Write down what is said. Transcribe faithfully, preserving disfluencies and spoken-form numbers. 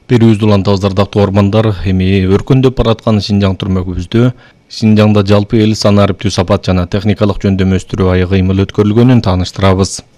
Берүүбүздү улантабыз ардактуу ормандар, эми өркөндөп бараткан Синжаң түрмөгүбүздө Синжаңда жалпы эл сан ариптүү сапат жана техникалык жөндөмө өстүрүү айы кыймыл өткөрүлгөнүн тааныштырабыз.